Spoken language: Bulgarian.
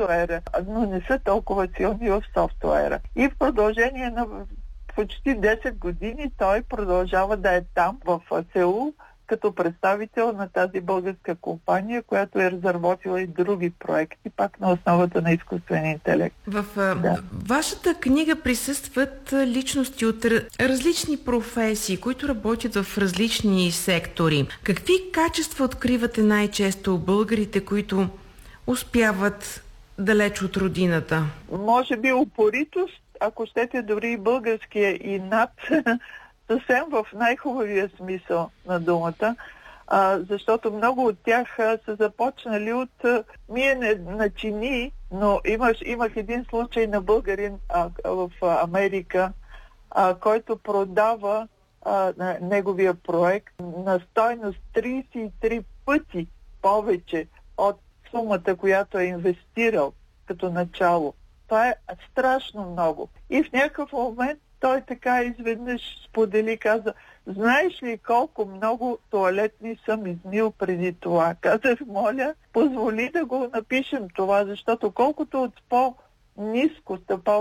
хардуера, но не са толкова силни в софтуера. И в продължение на почти 10 години той продължава да е там, в Сеул, като представител на тази българска компания, която е разработила и други проекти, пак на основата на изкуствен интелект. В вашата книга присъстват личности от различни професии, които работят в различни сектори. Какви качества откривате най-често българите, които успяват далеч от родината? Може би упоритост, ако щете дори и българския инат, съвсем в най-хубавия смисъл на думата, защото много от тях са започнали от миене на чини, но имах един случай на българин в Америка, който продава неговия проект на стойност 33 пъти повече от сумата, която е инвестирал като начало. Това е страшно много. И в някакъв момент той така изведнъж сподели, каза: знаеш ли колко много тоалетни съм измил преди това? Казах: моля, позволи да го напишем това, защото колкото от по-ниско стъпало